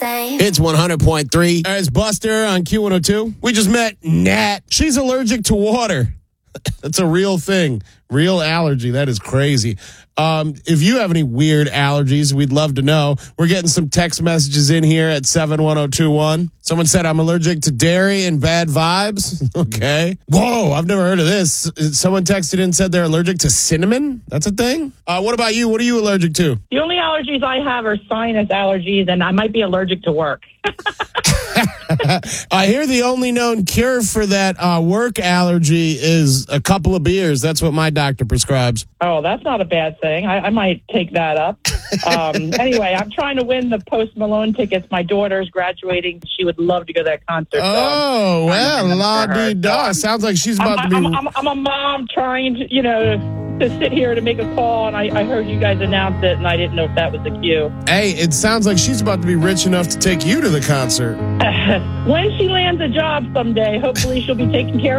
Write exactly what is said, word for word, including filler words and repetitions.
same. It's one hundred point three. It's Buster on Q one oh two. We just met Nat. She's allergic to water. That's a real thing. Real allergy. That is crazy. Um, if you have any weird allergies, we'd love to know. We're getting some text messages in here at seven one zero two one. Someone said, I'm allergic to dairy and bad vibes. Okay. Whoa, I've never heard of this. Someone texted in and said they're allergic to cinnamon. That's a thing? Uh, what about you? What are you allergic to? The only allergies I have are sinus allergies, and I might be allergic to work. I hear the only known cure for that uh, work allergy is a couple of beers. That's what my doctor prescribes. Oh, that's not a bad thing. I, I might take that up. Um, anyway, I'm trying to win the Post Malone tickets. My daughter's graduating. She would love to go to that concert. Oh, so well, la-dee-da. So Sounds like she's about I'm, to be... I'm, I'm, I'm a mom trying to, you know, to sit here to make a call, and I, I heard you guys announce it, and I didn't know if that was the cue. Hey, it sounds like she's about to be rich enough to take you to the concert. When she lands a job someday, hopefully she'll be taking care of